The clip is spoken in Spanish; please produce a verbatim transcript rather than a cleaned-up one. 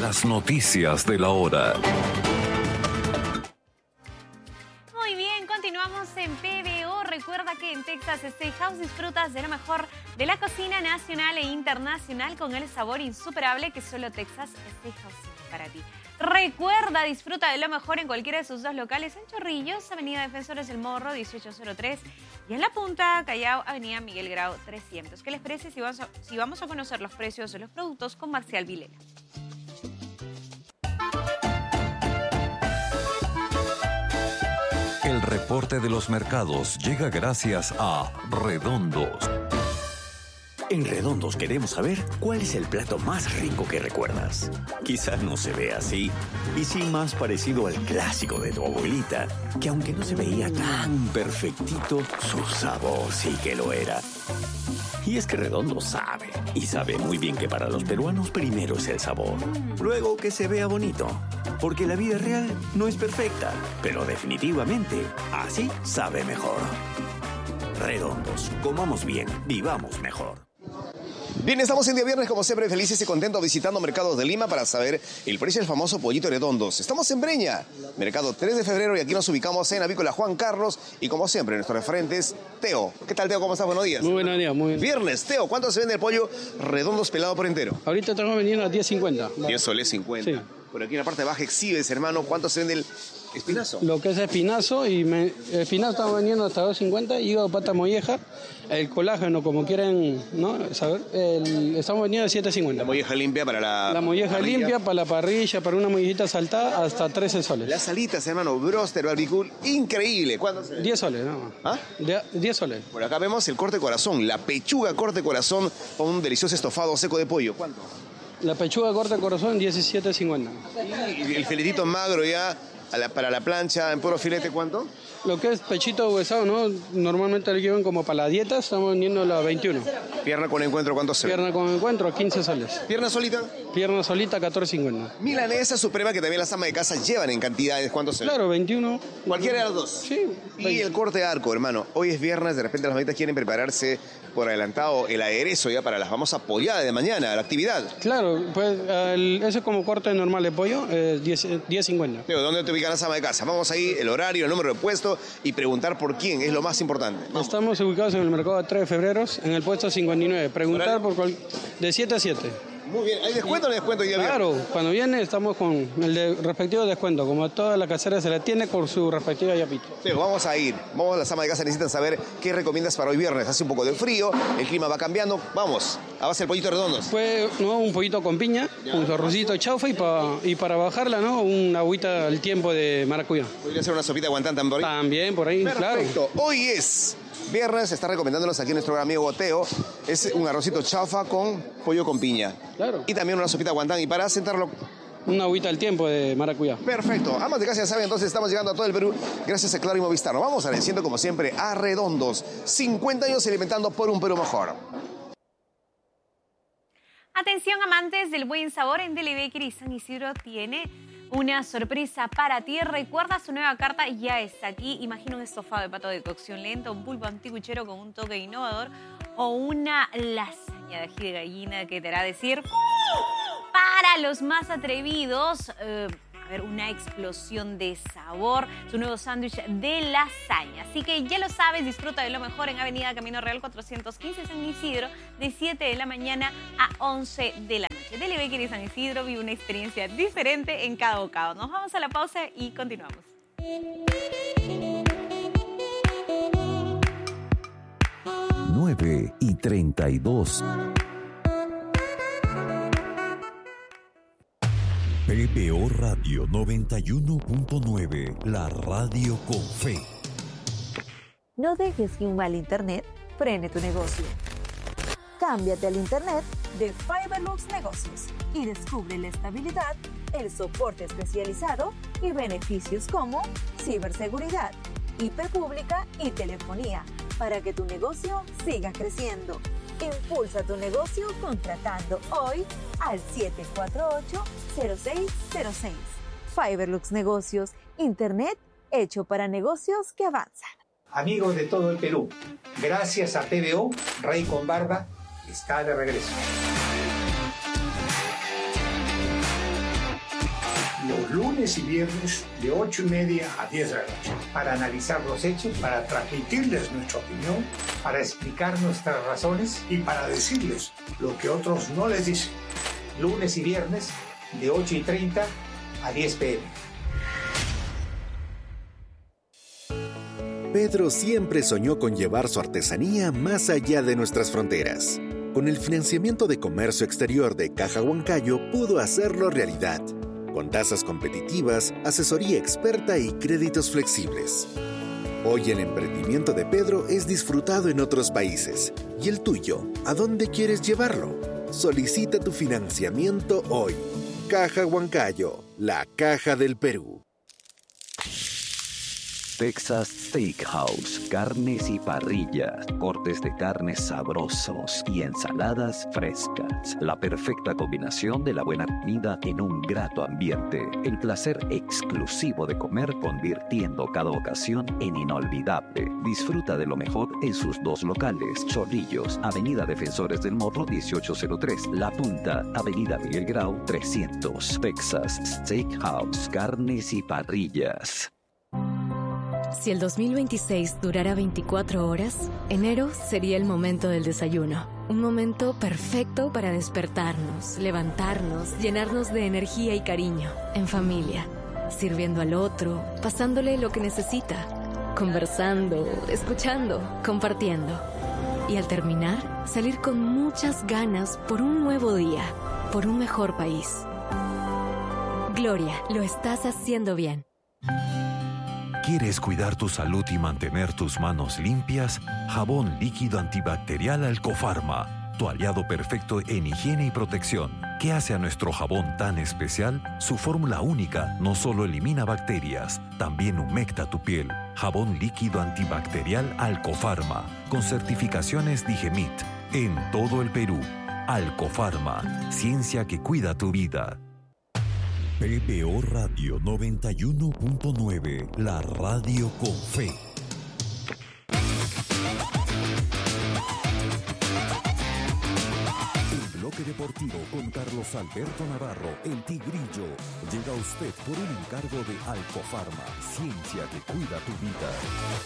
Las noticias de la hora. Muy bien, continuamos en P B O. Recuerda que en Texas Steakhouse disfrutas de lo mejor de la cocina nacional e internacional con el sabor insuperable que solo Texas Steakhouse tiene para ti. Recuerda, disfruta de lo mejor en cualquiera de sus dos locales en Chorrillos, Avenida Defensores del Morro, dieciocho cero tres, y en La Punta, Callao, Avenida Miguel Grau, trescientos. ¿Qué les parece si vamos a, si vamos a conocer los precios de los productos con Marcial Vilela? El reporte de los mercados llega gracias a Redondos. En Redondos queremos saber cuál es el plato más rico que recuerdas. Quizás no se ve así, y sí más parecido al clásico de tu abuelita, que aunque no se veía tan perfectito, su sabor sí que lo era. Y es que Redondos sabe, y sabe muy bien que para los peruanos primero es el sabor, luego que se vea bonito, porque la vida real no es perfecta, pero definitivamente así sabe mejor. Redondos, comamos bien, vivamos mejor. Bien, estamos en día viernes, como siempre, felices y contentos visitando mercados de Lima para saber el precio del famoso pollito Redondos. Estamos en Breña, mercado tres de febrero, y aquí nos ubicamos en Avícola Juan Carlos. Y como siempre, nuestros referentes, Teo. ¿Qué tal, Teo? ¿Cómo estás? Buenos días. Muy buenos días, muy bien. Viernes, Teo, ¿cuánto se vende el pollo Redondos pelado por entero? Ahorita estamos vendiendo a diez cincuenta. diez soles cincuenta. Sí. Por aquí en la parte baja exhibes, hermano, ¿cuánto se vende el espinazo? Lo que es espinazo, y me, espinazo estamos vendiendo hasta dos cincuenta, hígado, pata, molleja, el colágeno, como quieren, ¿no? Saber, el, estamos vendiendo a siete cincuenta. La molleja limpia para la La molleja parrilla. limpia para la parrilla, para una mollejita saltada, hasta trece soles. Las alitas, hermano, broster, barbecue, increíble. ¿Cuánto se vende? diez soles, ¿no? ¿Ah? De- diez soles. Por acá vemos el corte corazón, la pechuga corte corazón con un delicioso estofado seco de pollo. ¿Cuánto? La pechuga corta de corazón, diecisiete cincuenta. Y el filetito magro ya a la- para la plancha en puro filete, ¿cuánto? Lo que es pechito huesado, ¿no? Normalmente lo llevan como para la dieta, estamos vendiendo la veintiuno. Pierna con encuentro, ¿cuánto se vende? Pierna con encuentro, quince soles. Pierna solita. Pierna solita, catorce cincuenta. Milanesa suprema, que también las amas de casa llevan en cantidades, ¿cuánto se vende? Claro, veintiuno. Cualquiera de los dos. Sí. Y el corte de arco, hermano. Hoy es viernes, de repente las mamitas quieren prepararse por adelantado el aderezo ya para la famosa pollada de mañana, la actividad. Claro, pues el, ese es como corte normal de pollo, eh, diez cincuenta. Teo, ¿dónde te ubican las amas de casa? Vamos ahí, el horario, el número de puesto y preguntar por quién, es lo más importante. Vamos. Estamos ubicados en el mercado de tres de febrero, en el puesto cincuenta y nueve. Preguntar ¿Horario? por cual, de siete a siete. Muy bien, ¿hay descuento o no hay descuento hoy día viernes? Claro, cuando viene estamos con el de respectivo descuento, como toda la casera se la tiene por su respectiva yapito. Teo, vamos a ir. Vamos, las amas de casa necesitan saber qué recomiendas para hoy viernes. Hace un poco de frío, el clima va cambiando. Vamos, a base del pollito Redondos. Pues ¿no? Un pollito con piña, un arrocito de chaufa y, pa- y para bajarla, ¿no? Una agüita al tiempo de maracuyá. Podría ser una sopita de guantán también por ahí. También por ahí, claro. Perfecto. Hoy es viernes, está recomendándonos aquí nuestro gran amigo Teo. Es un arrocito chaufa con pollo con piña. Claro. Y también una sopita de guantán. Y para sentarlo, Una agüita al tiempo de maracuyá. perfecto. Amas de casa ya saben, entonces estamos llegando a todo el Perú gracias a Claro y Movistar. Nos vamos agradeciendo como siempre a Redondos. cincuenta años alimentando por un Perú mejor. Atención, amantes del buen sabor, en Deli Bakery San Isidro tiene una sorpresa para ti. Recuerda, su nueva carta ya está aquí. Imagina un estofado de pato de cocción lenta, un pulpo anticuchero con un toque innovador o una lasaña de ají de gallina que te hará decir... Para los más atrevidos, eh, a ver, una explosión de sabor, su nuevo sándwich de lasaña. Así que ya lo sabes, disfruta de lo mejor en Avenida Camino Real cuatrocientos quince San Isidro, de siete de la mañana a once de la noche. Deli Bakery San Isidro vive una experiencia diferente en cada bocado. Nos vamos a la pausa y continuamos. nueve y treinta y dos. P B O Radio noventa y uno punto nueve, la radio con fe. No dejes que un mal internet frene tu negocio. Cámbiate al internet de Fiberlux Negocios y descubre la estabilidad, el soporte especializado y beneficios como ciberseguridad, I P pública y telefonía para que tu negocio siga creciendo. Impulsa tu negocio contratando hoy al siete cuatro ocho, cero seis cero seis. Fiberlux Negocios, internet hecho para negocios que avanzan. Amigos de todo el Perú, gracias a P B O, Rey con Barba está de regreso. lunes y viernes de ocho y media a diez de la noche, para analizar los hechos, para transmitirles nuestra opinión, para explicar nuestras razones y para decirles lo que otros no les dicen. Lunes y viernes de ocho y treinta a diez pm. Pedro siempre soñó con llevar su artesanía más allá de nuestras fronteras. Con el financiamiento de comercio exterior de Caja Huancayo pudo hacerlo realidad, con tasas competitivas, asesoría experta y créditos flexibles. Hoy el emprendimiento de Pedro es disfrutado en otros países. ¿Y el tuyo? ¿A dónde quieres llevarlo? Solicita tu financiamiento hoy. Caja Huancayo, la caja del Perú. Texas Steakhouse, carnes y parrillas, cortes de carnes sabrosos y ensaladas frescas. La perfecta combinación de la buena comida en un grato ambiente. El placer exclusivo de comer convirtiendo cada ocasión en inolvidable. Disfruta de lo mejor en sus dos locales. Chorrillos, Avenida Defensores del Morro dieciocho cero tres. La Punta, Avenida Miguel Grau trescientos. Texas Steakhouse, carnes y parrillas. Si el dos mil veintiséis durara veinticuatro horas, enero sería el momento del desayuno. Un momento perfecto para despertarnos, levantarnos, llenarnos de energía y cariño, en familia, sirviendo al otro, pasándole lo que necesita, conversando, escuchando, compartiendo. Y al terminar, salir con muchas ganas por un nuevo día, por un mejor país. Gloria, lo estás haciendo bien. ¿Quieres cuidar tu salud y mantener tus manos limpias? Jabón líquido antibacterial Alcofarma, tu aliado perfecto en higiene y protección. ¿Qué hace a nuestro jabón tan especial? Su fórmula única no solo elimina bacterias, también humecta tu piel. Jabón líquido antibacterial Alcofarma, con certificaciones Digemit, en todo el Perú. Alcofarma, ciencia que cuida tu vida. P B O Radio noventa y uno punto nueve, la radio con fe. El bloque deportivo con Carlos Alberto Navarro, el Tigrillo, llega a usted por un encargo de Alcofarma, ciencia que cuida tu vida.